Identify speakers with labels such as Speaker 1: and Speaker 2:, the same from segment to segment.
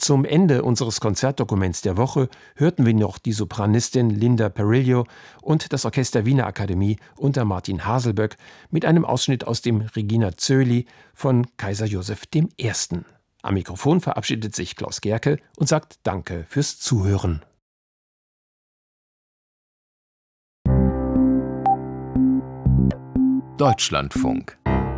Speaker 1: Zum Ende unseres Konzertdokuments der Woche hörten wir noch die Sopranistin Linda Perillo und das Orchester Wiener Akademie unter Martin Haselböck mit einem Ausschnitt aus dem Regina Coeli von Kaiser Joseph I. Am Mikrofon verabschiedet sich Klaus Gerke und sagt Danke fürs Zuhören.
Speaker 2: Deutschlandfunk.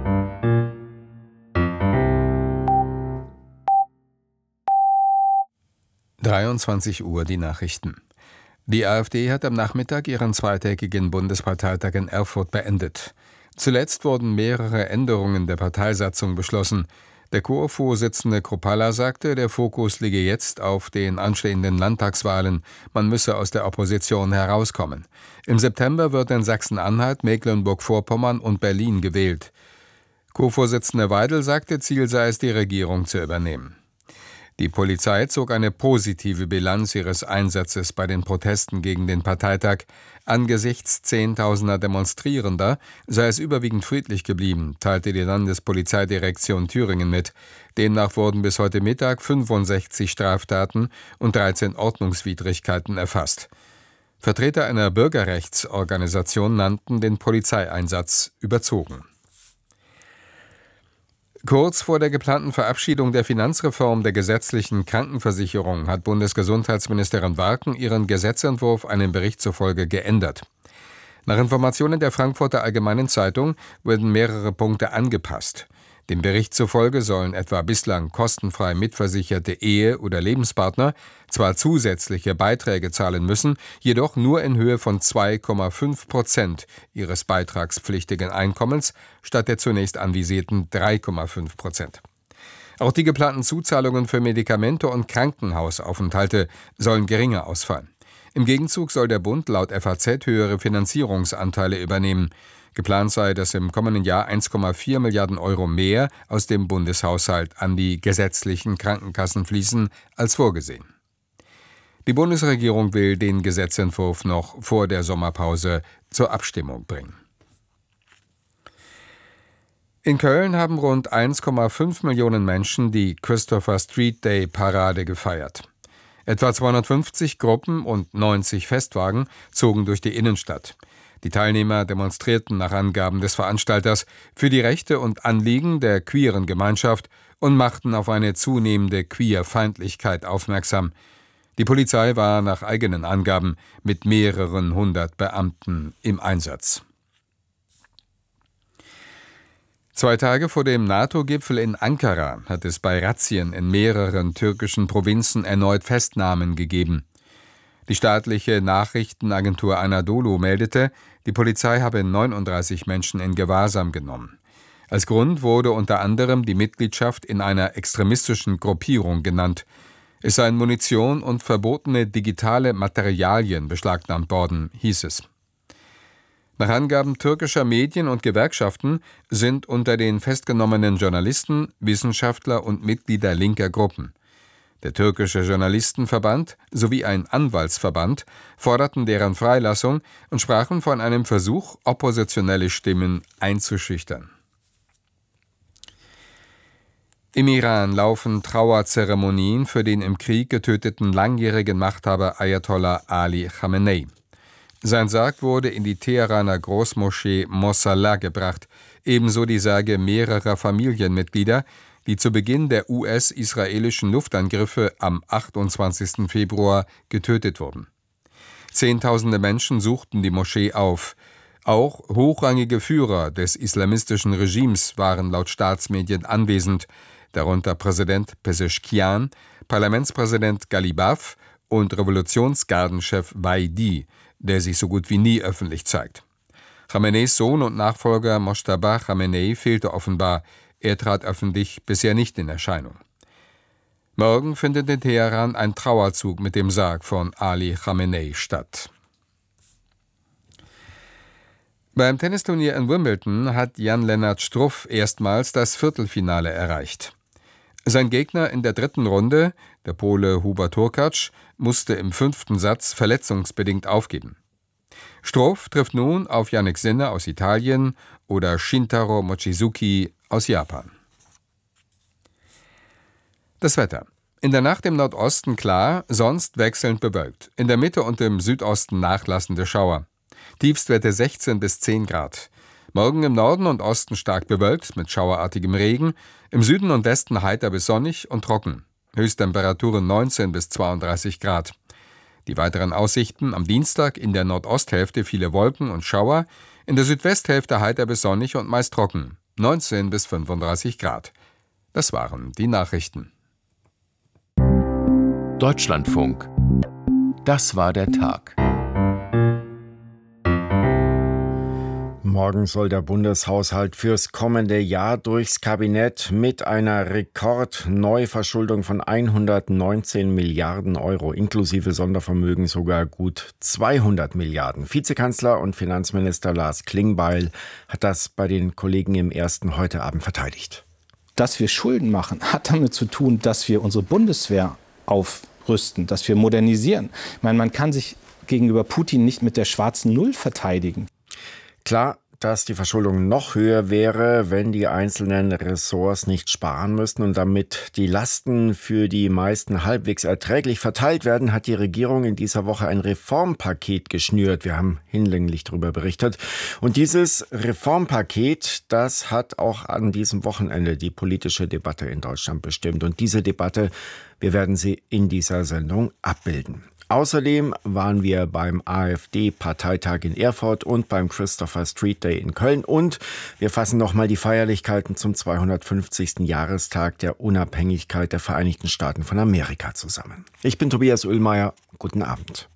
Speaker 2: Uhr die Nachrichten. Die AfD hat am Nachmittag ihren zweitägigen Bundesparteitag in Erfurt beendet. Zuletzt wurden mehrere Änderungen der Parteisatzung beschlossen. Der Chorvorsitzende Kruppalla sagte, der Fokus liege jetzt auf den anstehenden Landtagswahlen. Man müsse aus der Opposition herauskommen. Im September wird in Sachsen-Anhalt, Mecklenburg-Vorpommern und Berlin gewählt. Co-Vorsitzende Weidel sagte, Ziel sei es, die Regierung zu übernehmen. Die Polizei zog eine positive Bilanz ihres Einsatzes bei den Protesten gegen den Parteitag. Angesichts Zehntausender Demonstrierender sei es überwiegend friedlich geblieben, teilte die Landespolizeidirektion Thüringen mit. Demnach wurden bis heute Mittag 65 Straftaten und 13 Ordnungswidrigkeiten erfasst. Vertreter einer Bürgerrechtsorganisation nannten den Polizeieinsatz überzogen. Kurz vor der geplanten Verabschiedung der Finanzreform der gesetzlichen Krankenversicherung hat Bundesgesundheitsministerin Warken ihren Gesetzentwurf einem Bericht zufolge geändert. Nach Informationen der Frankfurter Allgemeinen Zeitung wurden mehrere Punkte angepasst. Dem Bericht zufolge sollen etwa bislang kostenfrei mitversicherte Ehe- oder Lebenspartner zwar zusätzliche Beiträge zahlen müssen, jedoch nur in Höhe von 2,5% ihres beitragspflichtigen Einkommens statt der zunächst anvisierten 3,5%. Auch die geplanten Zuzahlungen für Medikamente und Krankenhausaufenthalte sollen geringer ausfallen. Im Gegenzug soll der Bund laut FAZ höhere Finanzierungsanteile übernehmen. Geplant sei, dass im kommenden Jahr 1,4 Milliarden Euro mehr aus dem Bundeshaushalt an die gesetzlichen Krankenkassen fließen als vorgesehen. Die Bundesregierung will den Gesetzentwurf noch vor der Sommerpause zur Abstimmung bringen. In Köln haben rund 1,5 Millionen Menschen die Christopher Street Day Parade gefeiert. Etwa 250 Gruppen und 90 Festwagen zogen durch die Innenstadt. Die Teilnehmer demonstrierten nach Angaben des Veranstalters für die Rechte und Anliegen der queeren Gemeinschaft und machten auf eine zunehmende Queerfeindlichkeit aufmerksam. Die Polizei war nach eigenen Angaben mit mehreren hundert Beamten im Einsatz. 2 Tage vor dem NATO-Gipfel in Ankara hat es bei Razzien in mehreren türkischen Provinzen erneut Festnahmen gegeben. Die staatliche Nachrichtenagentur Anadolu meldete, die Polizei habe 39 Menschen in Gewahrsam genommen. Als Grund wurde unter anderem die Mitgliedschaft in einer extremistischen Gruppierung genannt. Es seien Munition und verbotene digitale Materialien beschlagnahmt worden, hieß es. Nach Angaben türkischer Medien und Gewerkschaften sind unter den festgenommenen Journalisten, Wissenschaftler und Mitglieder linker Gruppen. Der türkische Journalistenverband sowie ein Anwaltsverband forderten deren Freilassung und sprachen von einem Versuch, oppositionelle Stimmen einzuschüchtern. Im Iran laufen Trauerzeremonien für den im Krieg getöteten langjährigen Machthaber Ayatollah Ali Khamenei. Sein Sarg wurde in die Teheraner Großmoschee Mossallah gebracht, ebenso die Särge mehrerer Familienmitglieder, die zu Beginn der US-israelischen Luftangriffe am 28. Februar getötet wurden. Zehntausende Menschen suchten die Moschee auf. Auch hochrangige Führer des islamistischen Regimes waren laut Staatsmedien anwesend, darunter Präsident Pezeshkian, Parlamentspräsident Galibaf und Revolutionsgardenchef Vaidi, der sich so gut wie nie öffentlich zeigt. Khameneis Sohn und Nachfolger Mojtaba Khamenei fehlte offenbar. Er trat öffentlich bisher nicht in Erscheinung. Morgen findet in Teheran ein Trauerzug mit dem Sarg von Ali Khamenei statt. Beim Tennisturnier in Wimbledon hat Jan-Lennart Struff erstmals das Viertelfinale erreicht. Sein Gegner in der 3. Runde, der Pole Hubert Hurkacz, musste im 5. Satz verletzungsbedingt aufgeben. Struff trifft nun auf Jannik Sinner aus Italien oder Shintaro Mochizuki aus Japan. Das Wetter. In der Nacht im Nordosten klar, sonst wechselnd bewölkt. In der Mitte und im Südosten nachlassende Schauer. Tiefstwerte 16 bis 10 Grad. Morgen im Norden und Osten stark bewölkt mit schauerartigem Regen. Im Süden und Westen heiter bis sonnig und trocken. Höchsttemperaturen 19 bis 32 Grad. Die weiteren Aussichten: am Dienstag in der Nordosthälfte viele Wolken und Schauer. In der Südwesthälfte heiter bis sonnig und meist trocken. 19 bis 35 Grad. Das waren die Nachrichten.
Speaker 3: Deutschlandfunk. Das war der Tag.
Speaker 4: Morgen soll der Bundeshaushalt fürs kommende Jahr durchs Kabinett mit einer Rekordneuverschuldung von 119 Milliarden Euro, inklusive Sondervermögen sogar gut 200 Milliarden. Vizekanzler und Finanzminister Lars Klingbeil hat das bei den Kollegen im Ersten heute Abend verteidigt.
Speaker 5: Dass wir Schulden machen, hat damit zu tun, dass wir unsere Bundeswehr aufrüsten, dass wir modernisieren. Ich meine, man kann sich gegenüber Putin nicht mit der schwarzen Null verteidigen.
Speaker 4: Klar, dass die Verschuldung noch höher wäre, wenn die einzelnen Ressorts nicht sparen müssten. Und damit die Lasten für die meisten halbwegs erträglich verteilt werden, hat die Regierung in dieser Woche ein Reformpaket geschnürt. Wir haben hinlänglich darüber berichtet. Und dieses Reformpaket, das hat auch an diesem Wochenende die politische Debatte in Deutschland bestimmt. Und diese Debatte, wir werden sie in dieser Sendung abbilden. Außerdem waren wir beim AfD-Parteitag in Erfurt und beim Christopher Street Day in Köln. Und wir fassen nochmal die Feierlichkeiten zum 250. Jahrestag der Unabhängigkeit der Vereinigten Staaten von Amerika zusammen. Ich bin Tobias Oehlmeier. Guten Abend.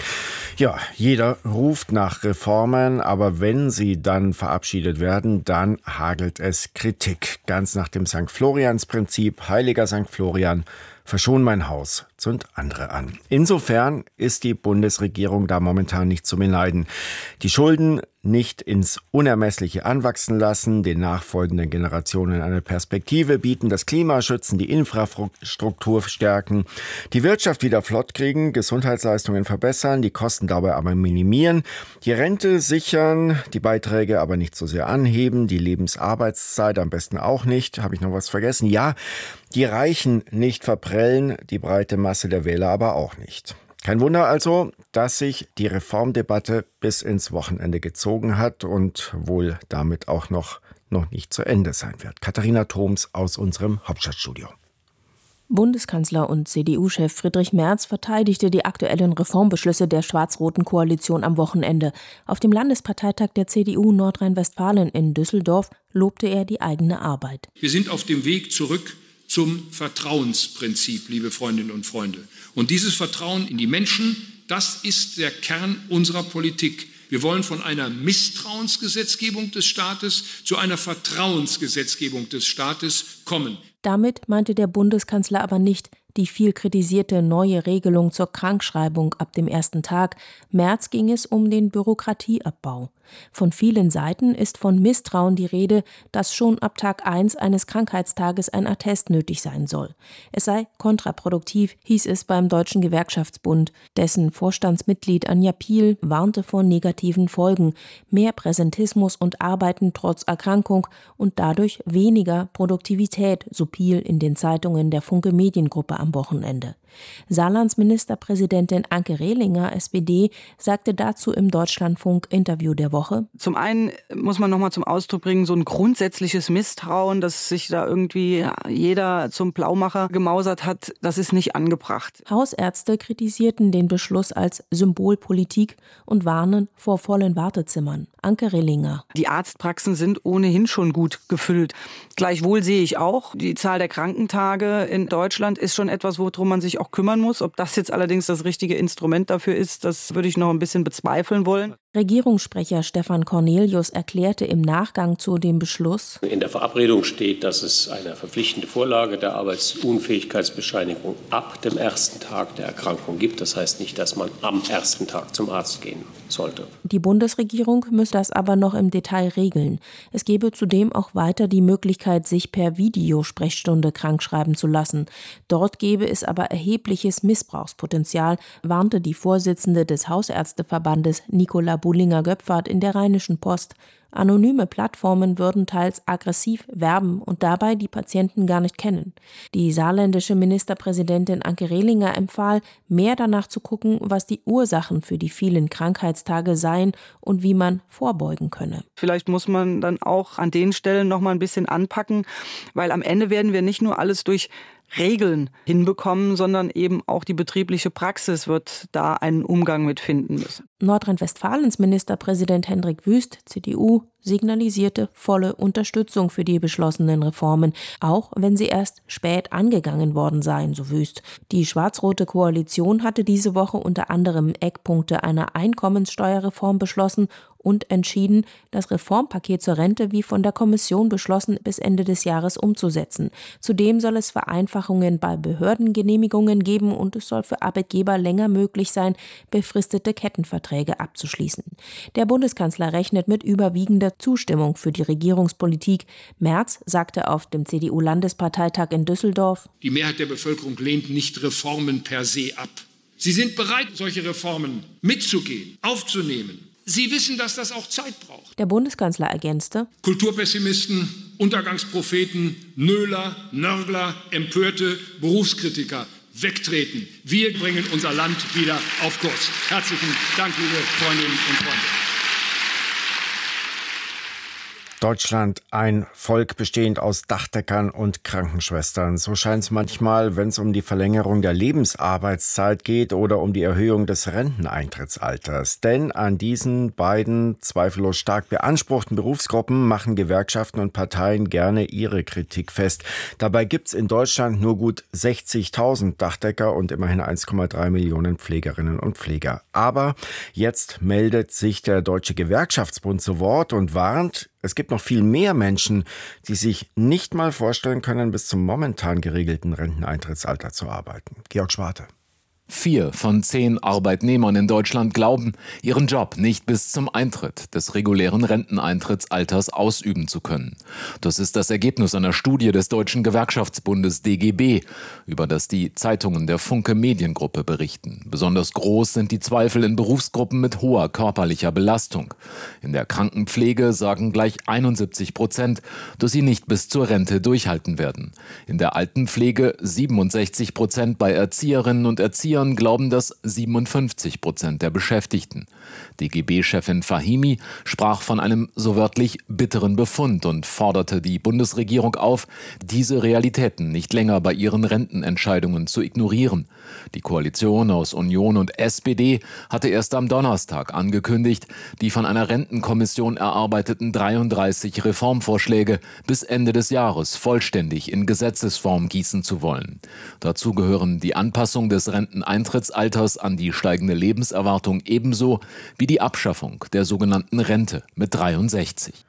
Speaker 4: Ja, jeder ruft nach Reformen, aber wenn sie dann verabschiedet werden, dann hagelt es Kritik. Ganz nach dem St. Florians-Prinzip, heiliger St. Florian, verschon mein Haus, zünd andere an. Insofern ist die Bundesregierung da momentan nicht zu beneiden. Die Schulden nicht ins Unermessliche anwachsen lassen, den nachfolgenden Generationen eine Perspektive bieten, das Klima schützen, die Infrastruktur stärken, die Wirtschaft wieder flott kriegen, Gesundheitsleistungen verbessern, die Kosten dabei aber minimieren, die Rente sichern, die Beiträge aber nicht so sehr anheben, die Lebensarbeitszeit am besten auch nicht. Habe ich noch was vergessen? Ja, die Reichen nicht verprellen, die breite Masse der Wähler aber auch nicht. Kein Wunder also, dass sich die Reformdebatte bis ins Wochenende gezogen hat und wohl damit auch noch nicht zu Ende sein wird. Katharina Thoms aus unserem Hauptstadtstudio.
Speaker 6: Bundeskanzler und CDU-Chef Friedrich Merz verteidigte die aktuellen Reformbeschlüsse der schwarz-roten Koalition am Wochenende. Auf dem Landesparteitag der CDU Nordrhein-Westfalen in Düsseldorf lobte er die eigene Arbeit.
Speaker 7: Wir sind auf dem Weg zurück zum Vertrauensprinzip, liebe Freundinnen und Freunde. Und dieses Vertrauen in die Menschen, das ist der Kern unserer Politik. Wir wollen von einer Misstrauensgesetzgebung des Staates zu einer Vertrauensgesetzgebung des Staates kommen.
Speaker 6: Damit meinte der Bundeskanzler aber nicht die viel kritisierte neue Regelung zur Krankschreibung ab dem ersten Tag. Merz ging es um den Bürokratieabbau. Von vielen Seiten ist von Misstrauen die Rede, dass schon ab Tag 1 eines Krankheitstages ein Attest nötig sein soll. Es sei kontraproduktiv, hieß es beim Deutschen Gewerkschaftsbund. Dessen Vorstandsmitglied Anja Piel warnte vor negativen Folgen. Mehr Präsentismus und Arbeiten trotz Erkrankung und dadurch weniger Produktivität, so Piel in den Zeitungen der Funke Mediengruppe am Wochenende. Saarlands Ministerpräsidentin Anke Rehlinger, SPD, sagte dazu im Deutschlandfunk-Interview der Woche:
Speaker 8: Zum einen muss man nochmal zum Ausdruck bringen, so ein grundsätzliches Misstrauen, dass sich da irgendwie jeder zum Blaumacher gemausert hat, das ist nicht angebracht.
Speaker 6: Hausärzte kritisierten den Beschluss als Symbolpolitik und warnen vor vollen Wartezimmern. Anke Rehlinger:
Speaker 8: Die Arztpraxen sind ohnehin schon gut gefüllt. Gleichwohl sehe ich auch, die Zahl der Krankentage in Deutschland ist schon etwas, worum man sich auch kümmern muss. Ob das jetzt allerdings das richtige Instrument dafür ist, das würde ich noch ein bisschen bezweifeln wollen.
Speaker 6: Regierungssprecher Stefan Cornelius erklärte im Nachgang zu dem Beschluss:
Speaker 9: In der Verabredung steht, dass es eine verpflichtende Vorlage der Arbeitsunfähigkeitsbescheinigung ab dem ersten Tag der Erkrankung gibt. Das heißt nicht, dass man am ersten Tag zum Arzt gehen sollte.
Speaker 6: Die Bundesregierung müsse das aber noch im Detail regeln. Es gebe zudem auch weiter die Möglichkeit, sich per Videosprechstunde krankschreiben zu lassen. Dort gebe es aber erhebliches Missbrauchspotenzial, warnte die Vorsitzende des Hausärzteverbandes Nicola Bullinger-Göpfert in der Rheinischen Post. Anonyme Plattformen würden teils aggressiv werben und dabei die Patienten gar nicht kennen. Die saarländische Ministerpräsidentin Anke Rehlinger empfahl, mehr danach zu gucken, was die Ursachen für die vielen Krankheitstage seien und wie man vorbeugen könne.
Speaker 8: Vielleicht muss man dann auch an den Stellen noch mal ein bisschen anpacken, weil am Ende werden wir nicht nur alles durch Regeln hinbekommen, sondern eben auch die betriebliche Praxis wird da einen Umgang mit finden müssen.
Speaker 6: Nordrhein-Westfalens Ministerpräsident Hendrik Wüst, CDU, signalisierte volle Unterstützung für die beschlossenen Reformen, auch wenn sie erst spät angegangen worden seien, so Wüst. Die schwarz-rote Koalition hatte diese Woche unter anderem Eckpunkte einer Einkommenssteuerreform beschlossen und entschieden, das Reformpaket zur Rente wie von der Kommission beschlossen bis Ende des Jahres umzusetzen. Zudem soll es Vereinfachungen bei Behördengenehmigungen geben und es soll für Arbeitgeber länger möglich sein, befristete Kettenverträge abzuschließen. Der Bundeskanzler rechnet mit überwiegender Zustimmung für die Regierungspolitik. Merz sagte auf dem CDU-Landesparteitag in Düsseldorf:
Speaker 7: Die Mehrheit der Bevölkerung lehnt nicht Reformen per se ab. Sie sind bereit, solche Reformen mitzugehen, aufzunehmen. Sie wissen, dass das auch Zeit braucht.
Speaker 6: Der Bundeskanzler ergänzte:
Speaker 7: Kulturpessimisten, Untergangspropheten, Nöler, Nörgler, Empörte, Berufskritiker wegtreten. Wir bringen unser Land wieder auf Kurs. Herzlichen Dank, liebe Freundinnen und Freunde.
Speaker 4: Deutschland, ein Volk bestehend aus Dachdeckern und Krankenschwestern. So scheint es manchmal, wenn es um die Verlängerung der Lebensarbeitszeit geht oder um die Erhöhung des Renteneintrittsalters. Denn an diesen beiden zweifellos stark beanspruchten Berufsgruppen machen Gewerkschaften und Parteien gerne ihre Kritik fest. Dabei gibt es in Deutschland nur gut 60.000 Dachdecker und immerhin 1,3 Millionen Pflegerinnen und Pfleger. Aber jetzt meldet sich der Deutsche Gewerkschaftsbund zu Wort und warnt, es gibt noch viel mehr Menschen, die sich nicht mal vorstellen können, bis zum momentan geregelten Renteneintrittsalter zu arbeiten. Georg Schwarte.
Speaker 10: 4 von 10 Arbeitnehmern in Deutschland glauben, ihren Job nicht bis zum Eintritt des regulären Renteneintrittsalters ausüben zu können. Das ist das Ergebnis einer Studie des Deutschen Gewerkschaftsbundes DGB, über das die Zeitungen der Funke Mediengruppe berichten. Besonders groß sind die Zweifel in Berufsgruppen mit hoher körperlicher Belastung. In der Krankenpflege sagen gleich 71%, dass sie nicht bis zur Rente durchhalten werden. In der Altenpflege 67%, bei Erzieherinnen und Erziehern glauben das 57% der Beschäftigten. DGB-Chefin Fahimi sprach von einem so wörtlich bitteren Befund und forderte die Bundesregierung auf, diese Realitäten nicht länger bei ihren Rentenentscheidungen zu ignorieren. Die Koalition aus Union und SPD hatte erst am Donnerstag angekündigt, die von einer Rentenkommission erarbeiteten 33 Reformvorschläge bis Ende des Jahres vollständig in Gesetzesform gießen zu wollen. Dazu gehören die Anpassung des Renteneintrittsalters an die steigende Lebenserwartung ebenso wie die Abschaffung der sogenannten Rente mit 63.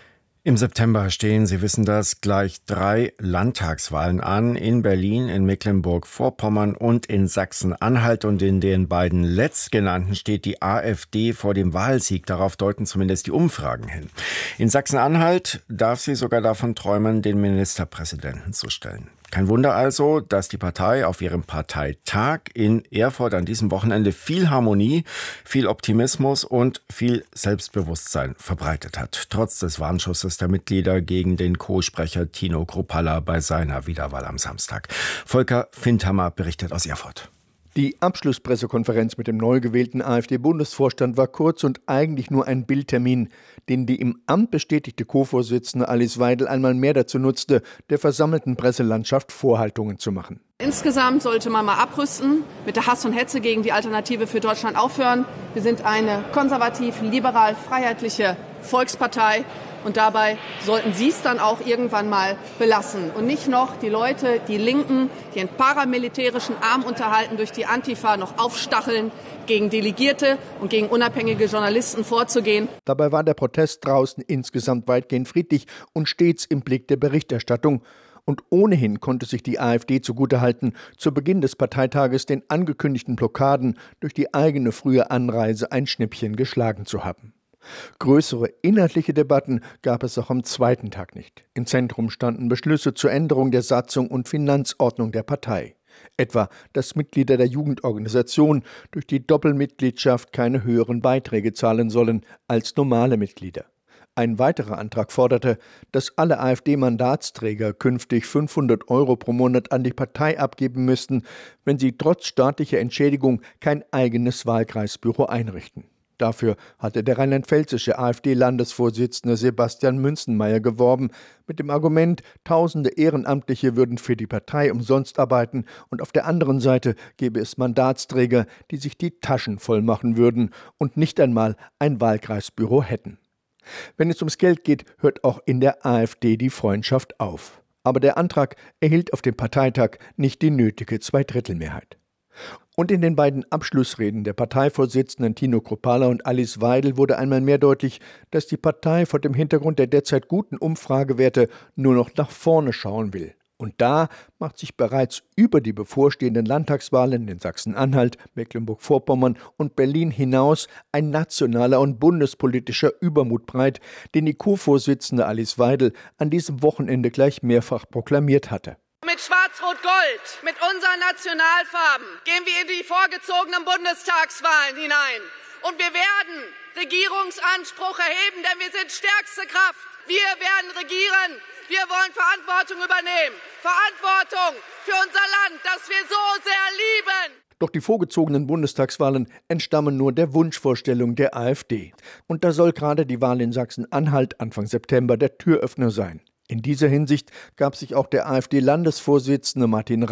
Speaker 4: Im September stehen, Sie wissen das, gleich 3 Landtagswahlen an, in Berlin, in Mecklenburg-Vorpommern und in Sachsen-Anhalt. Und in den beiden letztgenannten steht die AfD vor dem Wahlsieg. Darauf deuten zumindest die Umfragen hin. In Sachsen-Anhalt darf sie sogar davon träumen, den Ministerpräsidenten zu stellen. Kein Wunder also, dass die Partei auf ihrem Parteitag in Erfurt an diesem Wochenende viel Harmonie, viel Optimismus und viel Selbstbewusstsein verbreitet hat. Trotz des Warnschusses der Mitglieder gegen den Co-Sprecher Tino Kruppalla bei seiner Wiederwahl am Samstag. Volker Findhammer berichtet aus Erfurt.
Speaker 11: Die Abschlusspressekonferenz mit dem neu gewählten AfD-Bundesvorstand war kurz und eigentlich nur ein Bildtermin, den die im Amt bestätigte Co-Vorsitzende Alice Weidel einmal mehr dazu nutzte, der versammelten Presselandschaft Vorhaltungen zu machen.
Speaker 12: Insgesamt sollte man mal abrüsten, mit der Hass und Hetze gegen die Alternative für Deutschland aufhören. Wir sind eine konservativ, liberal, freiheitliche Volkspartei. Und dabei sollten Sie es dann auch irgendwann mal belassen. Und nicht noch die Leute, die Linken, die einen paramilitärischen Arm unterhalten, durch die Antifa noch aufstacheln, gegen Delegierte und gegen unabhängige Journalisten vorzugehen.
Speaker 11: Dabei war der Protest draußen insgesamt weitgehend friedlich und stets im Blick der Berichterstattung. Und ohnehin konnte sich die AfD zugutehalten, zu Beginn des Parteitages den angekündigten Blockaden durch die eigene frühe Anreise ein Schnippchen geschlagen zu haben. Größere inhaltliche Debatten gab es auch am zweiten Tag nicht. Im Zentrum standen Beschlüsse zur Änderung der Satzung und Finanzordnung der Partei. Etwa, dass Mitglieder der Jugendorganisation durch die Doppelmitgliedschaft keine höheren Beiträge zahlen sollen als normale Mitglieder. Ein weiterer Antrag forderte, dass alle AfD-Mandatsträger künftig 500 € pro Monat an die Partei abgeben müssten, wenn sie trotz staatlicher Entschädigung kein eigenes Wahlkreisbüro einrichten. Dafür hatte der rheinland-pfälzische AfD-Landesvorsitzende Sebastian Münzenmaier geworben, mit dem Argument, tausende Ehrenamtliche würden für die Partei umsonst arbeiten und auf der anderen Seite gäbe es Mandatsträger, die sich die Taschen voll machen würden und nicht einmal ein Wahlkreisbüro hätten. Wenn es ums Geld geht, hört auch in der AfD die Freundschaft auf. Aber der Antrag erhielt auf dem Parteitag nicht die nötige Zweidrittelmehrheit. Und in den beiden Abschlussreden der Parteivorsitzenden Tino Kruppalla und Alice Weidel wurde einmal mehr deutlich, dass die Partei vor dem Hintergrund der derzeit guten Umfragewerte nur noch nach vorne schauen will. Und da macht sich bereits über die bevorstehenden Landtagswahlen in Sachsen-Anhalt, Mecklenburg-Vorpommern und Berlin hinaus ein nationaler und bundespolitischer Übermut breit, den die Co-Vorsitzende Alice Weidel an diesem Wochenende gleich mehrfach proklamiert hatte.
Speaker 12: Mit Schwarz-Rot-Gold, mit unseren Nationalfarben gehen wir in die vorgezogenen Bundestagswahlen hinein. Und wir werden Regierungsanspruch erheben, denn wir sind stärkste Kraft. Wir werden regieren. Wir wollen Verantwortung übernehmen. Verantwortung für unser Land, das wir so sehr lieben.
Speaker 11: Doch die vorgezogenen Bundestagswahlen entstammen nur der Wunschvorstellung der AfD. Und da soll gerade die Wahl in Sachsen-Anhalt Anfang September der Türöffner sein. In dieser Hinsicht gab sich auch der AfD-Landesvorsitzende Martin